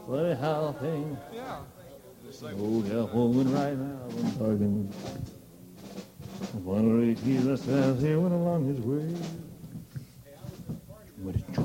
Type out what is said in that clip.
Funny how things. Yeah. Oh, yeah, woman right now, I'm talking. One of the keys that stands here went along his way. But it's